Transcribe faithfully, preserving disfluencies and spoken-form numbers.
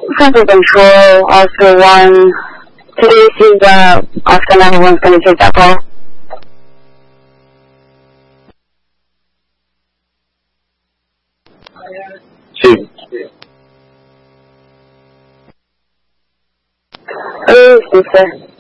Francis Control, Oscar one. Today seems uh, Oscar ninety-one is going to take that call. Sí. Oh, sí, sir.